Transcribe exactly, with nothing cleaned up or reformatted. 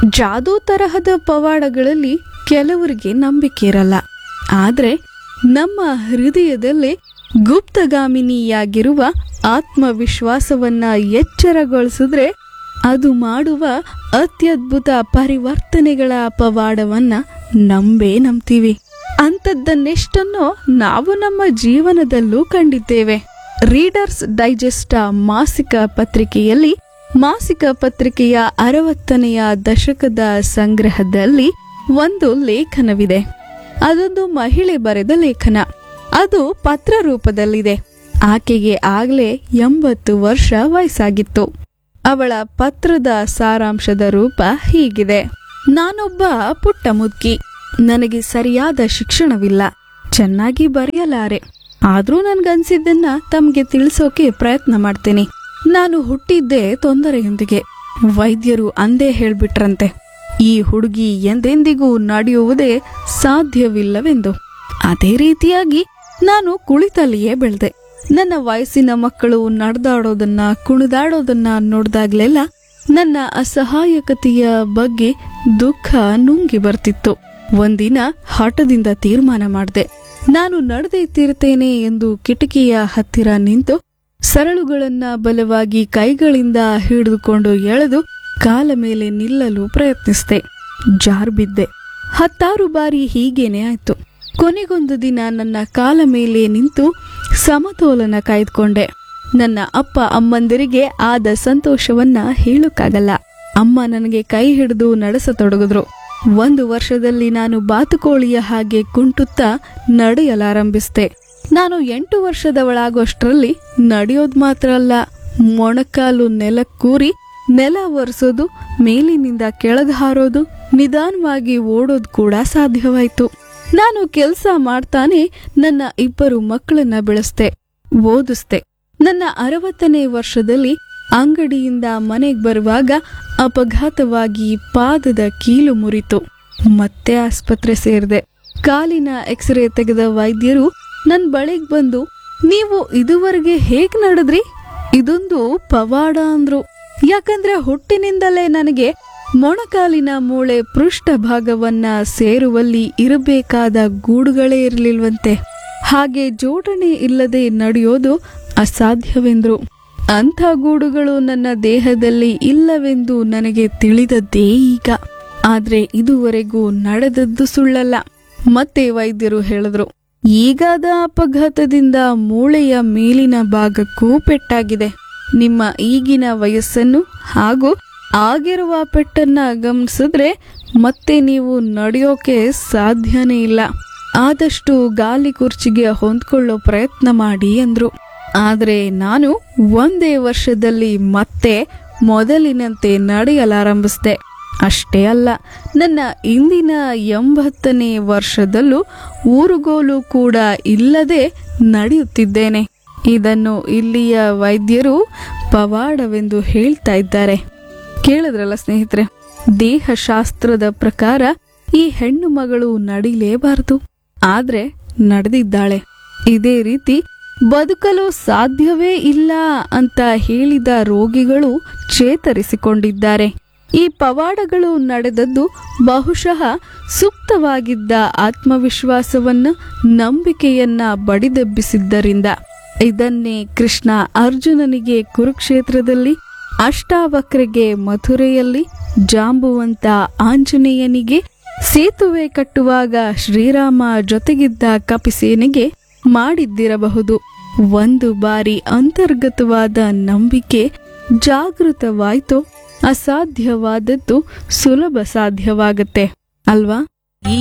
ಜಾದೂ ತರಹದ ಪವಾಡಗಳಲ್ಲಿ ಕೆಲವರಿಗೆ ನಂಬಿಕೆ ಇರಲ್ಲ. ಆದ್ರೆ ನಮ್ಮ ಹೃದಯದಲ್ಲಿ ಗುಪ್ತಗಾಮಿನಿಯಾಗಿರುವ ಆತ್ಮವಿಶ್ವಾಸವನ್ನ ಎಚ್ಚರಗೊಳಿಸಿದ್ರೆ ಅದು ಮಾಡುವ ಅತ್ಯದ್ಭುತ ಪರಿವರ್ತನೆಗಳ ಪವಾಡವನ್ನ ನಂಬೇ ನಂಬ್ತೀವಿ. ಅಂಥದ್ದನ್ನೆಷ್ಟನ್ನೋ ನಾವು ನಮ್ಮ ಜೀವನದಲ್ಲೂ ಕಂಡಿದ್ದೇವೆ. ರೀಡರ್ಸ್ ಡೈಜೆಸ್ಟ್ ಮಾಸಿಕ ಪತ್ರಿಕೆಯಲ್ಲಿ ಮಾಸಿಕ ಪತ್ರಿಕೆಯ ಅರವತ್ತನೆಯ ದಶಕದ ಸಂಗ್ರಹದಲ್ಲಿ ಒಂದು ಲೇಖನವಿದೆ. ಅದೊಂದು ಮಹಿಳೆ ಬರೆದ ಲೇಖನ. ಅದು ಪತ್ರ ರೂಪದಲ್ಲಿದೆ. ಆಕೆಗೆ ಆಗ್ಲೇ ಎಂಬತ್ತು ವರ್ಷ ವಯಸ್ಸಾಗಿತ್ತು. ಅವಳ ಪತ್ರದ ಸಾರಾಂಶದ ರೂಪ ಹೀಗಿದೆ. ನಾನೊಬ್ಬ ಪುಟ್ಟ ಮುದುಕಿ. ನನಗೆ ಸರಿಯಾದ ಶಿಕ್ಷಣವಿಲ್ಲ. ಚೆನ್ನಾಗಿ ಬರೆಯಲಾರೆ. ಆದ್ರೂ ನನ್ಗನ್ಸಿದ್ದನ್ನ ತಮ್ಗೆ ತಿಳಿಸೋಕೆ ಪ್ರಯತ್ನ ಮಾಡ್ತೀನಿ. ನಾನು ಹುಟ್ಟಿದ್ದೆ ತೊಂದರೆಯೊಂದಿಗೆ. ವೈದ್ಯರು ಅಂದೇ ಹೇಳ್ಬಿಟ್ರಂತೆ, ಈ ಹುಡುಗಿ ಎಂದೆಂದಿಗೂ ನಡೆಯುವುದೇ ಸಾಧ್ಯವಿಲ್ಲವೆಂದು. ಅದೇ ರೀತಿಯಾಗಿ ನಾನು ಕುಳಿತಲ್ಲಿಯೇ ಬೆಳೆದೆ. ನನ್ನ ವಯಸ್ಸಿನ ಮಕ್ಕಳು ನಡೆದಾಡೋದನ್ನ ಕುಣಿದಾಡೋದನ್ನ ನೋಡಿದಾಗ್ಲೆಲ್ಲ ನನ್ನ ಅಸಹಾಯಕತೆಯ ಬಗ್ಗೆ ದುಃಖ ನುಂಗಿ ಬರ್ತಿತ್ತು. ಒಂದಿನ ಹಠದಿಂದ ತೀರ್ಮಾನ ಮಾಡಿದೆ. ನಾನು ನಡೆದೇ ತೀರ್ತೇನೆ ಎಂದು ಕಿಟಕಿಯ ಹತ್ತಿರ ನಿಂತು ಸರಳುಗಳನ್ನ ಬಲವಾಗಿ ಕೈಗಳಿಂದ ಹಿಡಿದುಕೊಂಡು ಎಳೆದು ಕಾಲ ಮೇಲೆ ನಿಲ್ಲಲು ಪ್ರಯತ್ನಿಸಿದೆ. ಜಾರು ಬಿದ್ದೆ. ಹತ್ತಾರು ಬಾರಿ ಹೀಗೇನೆ ಆಯ್ತು. ಕೊನೆಗೊಂದು ದಿನ ನನ್ನ ಕಾಲ ಮೇಲೆ ನಿಂತು ಸಮತೋಲನ ಕಾಯ್ದುಕೊಂಡೆ. ನನ್ನ ಅಪ್ಪ ಅಮ್ಮಂದಿರಿಗೆ ಆದ ಸಂತೋಷವನ್ನ ಹೇಳೋಕ್ಕಾಗಲ್ಲ. ಅಮ್ಮ ನನಗೆ ಕೈ ಹಿಡಿದು ನಡೆಸತೊಡಗಿದ್ರು. ಒಂದು ವರ್ಷದಲ್ಲಿ ನಾನು ಬಾತುಕೋಳಿಯ ಹಾಗೆ ಕುಂಟುತ್ತಾ ನಡೆಯಲಾರಂಭಿಸಿದೆ. ನಾನು ಎಂಟು ವರ್ಷದವಳಾಗೋಷ್ಟರಲ್ಲಿ ನಡೆಯೋದು ಮಾತ್ರ ಅಲ್ಲ, ಮೊಣಕಾಲು ನೆಲಕ್ಕೂರಿ ನೆಲ ಒರೆಸೋದು, ಮೇಲಿನಿಂದ ಕೆಳಗೆ ಹಾರೋದು, ನಿಧಾನವಾಗಿ ಓಡೋದು ಕೂಡ ಸಾಧ್ಯವಾಯಿತು. ನಾನು ಕೆಲಸ ಮಾಡ್ತಾನೆ ನನ್ನ ಇಬ್ಬರು ಮಕ್ಕಳನ್ನ ಬೆಳೆಸ್ದೆ, ಓದಿಸ್ದೆ. ನನ್ನ ಅರವತ್ತನೇ ವರ್ಷದಲ್ಲಿ ಅಂಗಡಿಯಿಂದ ಮನೆಗೆ ಬರುವಾಗ ಅಪಘಾತವಾಗಿ ಪಾದದ ಕೀಲು ಮುರಿತು. ಮತ್ತೆ ಆಸ್ಪತ್ರೆ ಸೇರಿದೆ. ಕಾಲಿನ ಎಕ್ಸ್ರೇ ತೆಗೆದ ವೈದ್ಯರು ನನ್ನ ಬಳಿಗೆ ಬಂದು, ನೀವು ಇದುವರೆಗೆ ಹೇಗ್ ನಡೆದ್ರಿ? ಇದೊಂದು ಪವಾಡ ಅಂದ್ರು. ಯಾಕಂದ್ರೆ ಹುಟ್ಟಿನಿಂದಲೇ ನನಗೆ ಮೊಣಕಾಲಿನ ಮೂಳೆ ಪೃಷ್ಠ ಭಾಗವನ್ನ ಸೇರುವಲ್ಲಿ ಇರಬೇಕಾದ ಗೂಡುಗಳೇ ಇರಲಿಲ್ವಂತೆ. ಹಾಗೆ ಜೋಡಣೆ ಇಲ್ಲದೆ ನಡೆಯೋದು ಅಸಾಧ್ಯವೆಂದ್ರು. ಅಂಥ ಗೂಡುಗಳು ನನ್ನ ದೇಹದಲ್ಲಿ ಇಲ್ಲವೆಂದು ನನಗೆ ತಿಳಿದದ್ದೇ ಈಗ. ಆದ್ರೆ ಇದುವರೆಗೂ ನಡೆದದ್ದು ಸುಳ್ಳಲ್ಲ. ಮತ್ತೆ ವೈದ್ಯರು ಹೇಳಿದ್ರು, ಈಗಾದ ಅಪಘಾತದಿಂದ ಮೂಳೆಯ ಮೇಲಿನ ಭಾಗಕ್ಕೂ ಪೆಟ್ಟಾಗಿದೆ. ನಿಮ್ಮ ಈಗಿನ ವಯಸ್ಸನ್ನು ಹಾಗೂ ಆಗಿರುವ ಪೆಟ್ಟನ್ನ ಗಮನಿಸಿದ್ರೆ ಮತ್ತೆ ನೀವು ನಡೆಯೋಕೆ ಸಾಧ್ಯನೇ ಇಲ್ಲ. ಆದಷ್ಟು ಗಾಲಿ ಕುರ್ಚಿಗೆ ಹೊಂದ್ಕೊಳ್ಳೋ ಪ್ರಯತ್ನ ಮಾಡಿ ಅಂದ್ರು. ಆದ್ರೆ ನಾನು ಒಂದೇ ವರ್ಷದಲ್ಲಿ ಮತ್ತೆ ಮೊದಲಿನಂತೆ ನಡೆಯಲಾರಂಭಿಸಿದೆ. ಅಷ್ಟೇ ಅಲ್ಲ, ನನ್ನ ಇಂದಿನ ಎಂಬತ್ತನೇ ವರ್ಷದಲ್ಲೂ ಊರುಗೋಲು ಕೂಡ ಇಲ್ಲದೆ ನಡೆಯುತ್ತಿದ್ದೇನೆ. ಇದನ್ನು ಇಲ್ಲಿಯ ವೈದ್ಯರು ಪವಾಡವೆಂದು ಹೇಳ್ತಾ ಇದ್ದಾರೆ. ಕೇಳಿದ್ರಲ್ಲ ಸ್ನೇಹಿತರೆ, ದೇಹಶಾಸ್ತ್ರದ ಪ್ರಕಾರ ಈ ಹೆಣ್ಣು ಮಗಳು ನಡಿಲೇಬಾರದು, ಆದ್ರೆ ನಡೆದಿದ್ದಾಳೆ. ಇದೇ ರೀತಿ ಬದುಕಲು ಸಾಧ್ಯವೇ ಇಲ್ಲ ಅಂತ ಹೇಳಿದ ರೋಗಿಗಳು ಚೇತರಿಸಿಕೊಂಡಿದ್ದಾರೆ. ಈ ಪವಾಡಗಳು ನಡೆದದ್ದು ಬಹುಶಃ ಸುಪ್ತವಾಗಿದ್ದ ಆತ್ಮವಿಶ್ವಾಸವನ್ನ, ನಂಬಿಕೆಯನ್ನ ಬಡಿದೆಬ್ಬಿಸಿದ್ದರಿಂದ. ಇದನ್ನೇ ಕೃಷ್ಣ ಅರ್ಜುನನಿಗೆ ಕುರುಕ್ಷೇತ್ರದಲ್ಲಿ, ಅಷ್ಟಾವಕ್ರಿಗೆ ಮಥುರೆಯಲ್ಲಿ, ಜಾಂಬುವಂತ ಆಂಜನೇಯನಿಗೆ ಸೇತುವೆ ಕಟ್ಟುವಾಗ ಶ್ರೀರಾಮ ಜೊತೆಗಿದ್ದ ಕಪಿಸೇನೆಗೆ ಮಾಡಿದ್ದಿರಬಹುದು. ಒಂದು ಬಾರಿ ಅಂತರ್ಗತವಾದ ನಂಬಿಕೆ ಜಾಗೃತವಾಯ್ತು, ಅಸಾಧ್ಯವಾದದ್ದು ಸುಲಭ ಸಾಧ್ಯವಾಗತ್ತೆ ಅಲ್ವಾ?